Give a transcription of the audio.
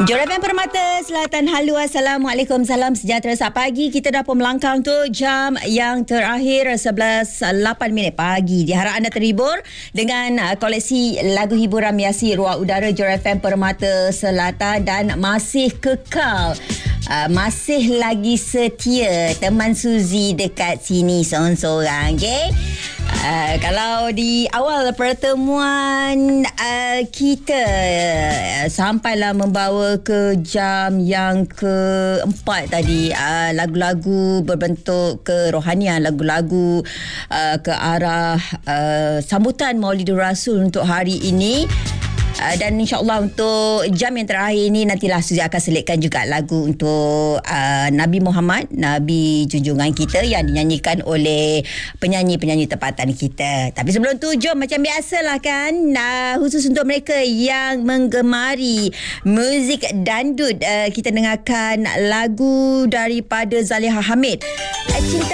Jorafen Permata Selatan, halo, Assalamualaikum, salam sejahtera. Saat pagi kita dah pun melangkah untuk jam yang terakhir 11.08 pagi. Diharap anda terhibur dengan koleksi lagu hiburan Miasi Ruang Udara Jorafen Permata Selatan dan masih kekal, masih lagi setia teman Suzy dekat sini seorang-seorang, okay? Kalau di awal pertemuan kita sampailah membawa ke jam yang keempat tadi, lagu-lagu berbentuk kerohanian, lagu-lagu ke arah sambutan Maulidur Rasul untuk hari ini. Dan insyaAllah untuk jam yang terakhir ini nantilah Suzy akan selitkan juga lagu untuk Nabi Muhammad, Nabi junjungan kita, yang dinyanyikan oleh penyanyi-penyanyi tempatan kita. Tapi sebelum tu, jom macam biasalah kan, khusus untuk mereka yang menggemari muzik dandut, kita dengarkan lagu daripada Zaliha Hamid, Cinta